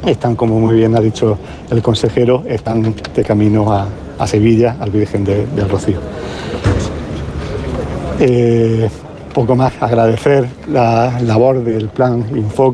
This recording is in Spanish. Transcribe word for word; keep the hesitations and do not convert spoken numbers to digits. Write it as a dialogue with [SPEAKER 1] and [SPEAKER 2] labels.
[SPEAKER 1] están, como muy bien ha dicho el consejero, están de camino a, a Sevilla, al Virgen de, del Rocío. Eh, poco más, agradecer la labor del plan Infoca.